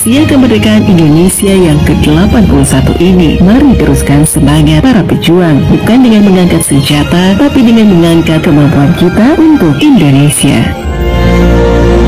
usia kemerdekaan Indonesia yang ke-81 ini. Mari teruskan semangat para pejuang, bukan dengan mengangkat senjata, tapi dengan mengangkat kemampuan kita untuk Indonesia.